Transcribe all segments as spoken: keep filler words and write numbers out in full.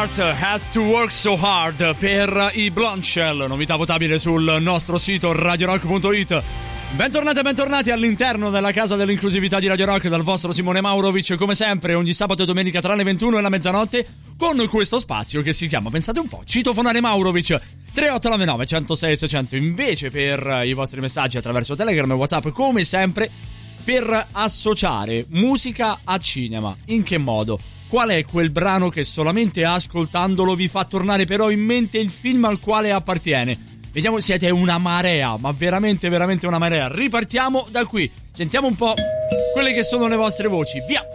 Heart Has to Work So Hard per i Blonde Shell, novità votabile sul nostro sito radio rock punto it. Bentornati e bentornati all'interno della casa dell'inclusività di Radio Rock dal vostro Simone Maurovic, come sempre ogni sabato e domenica tra le ventuno e la mezzanotte, con questo spazio che si chiama, pensate un po', Citofonare Maurovic. Tre otto nove nove, centosei, seicento invece per i vostri messaggi attraverso Telegram e WhatsApp, come sempre, per associare musica a cinema. In che modo? Qual è quel brano che solamente ascoltandolo vi fa tornare però in mente il film al quale appartiene? Vediamo, siete una marea, ma veramente veramente una marea. Ripartiamo da qui, sentiamo un po' quelle che sono le vostre voci, via!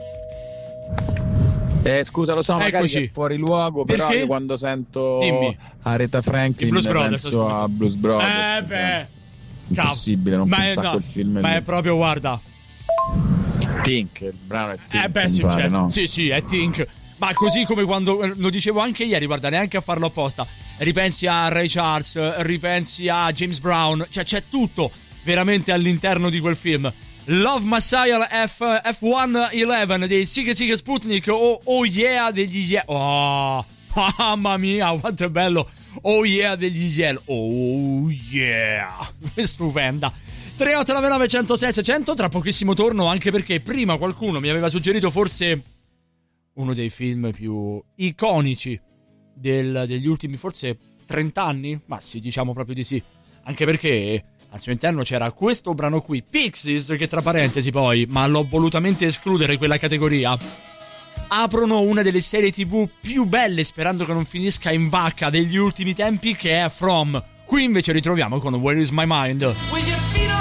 Eh, scusa, lo so, magari Eccoci. è fuori luogo, però Perché? io quando sento Dimmi. Aretha Franklin Blues Brothers, penso subito. a Blues Brothers. Eh beh, impossibile non ma è, pensare no, a quel film ma lì. è proprio, guarda, Tink, il brano è Tink, eh beh mi sì, pare, certo. no? sì sì è Tink. Ma così come quando, eh, lo dicevo anche ieri, guarda, neanche a farlo apposta, ripensi a Ray Charles, ripensi a James Brown, cioè c'è tutto veramente all'interno di quel film. Love Messiah F, F centoundici dei Sigue Sigue Sputnik o Oh Yeah degli Yeah. Oh, mamma mia, quanto è bello. Oh Yeah degli Yeah. Oh Yeah, stupenda. Tre otto nove nove, centosei, seicento, tra pochissimo torno, anche perché prima qualcuno mi aveva suggerito forse uno dei film più iconici del, degli ultimi forse trenta anni, ma sì, diciamo proprio di sì, anche perché al suo interno c'era questo brano qui, Pixies, che tra parentesi poi, ma l'ho volutamente escludere quella categoria, aprono una delle serie tv più belle, sperando che non finisca in vacca, degli ultimi tempi, che è From. Qui invece ritroviamo con Where Is My Mind.